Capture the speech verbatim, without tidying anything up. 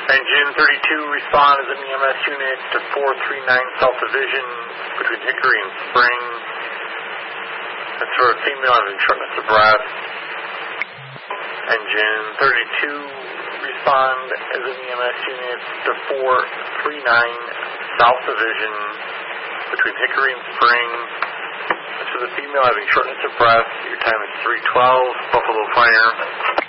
Engine thirty-two, respond as an E M S unit to four three nine South Division between Hickory and Spring. That's for a female having shortness of breath. Engine thirty-two, respond as an E M S unit to four three nine South Division between Hickory and Spring. That's for the female having shortness of breath. Your time is three twelve, Buffalo Fire.